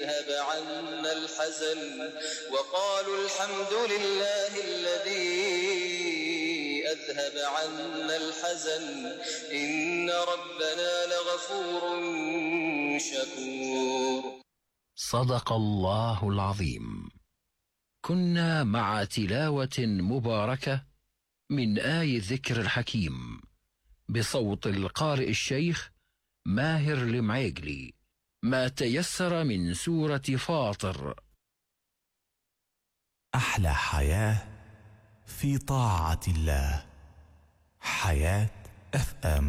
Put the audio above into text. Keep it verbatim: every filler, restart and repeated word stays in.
اذهب عنا الحزن وقالوا الحمد لله الذي أذهب عنا الحزن إن ربنا لغفور شكور. صدق الله العظيم. كنا مع تلاوة مباركة من آي الذكر الحكيم بصوت القارئ الشيخ ماهر المعيقلي، ما تيسر من سورة فاطر. أحلى حياة في طاعة الله. حياة أف أم.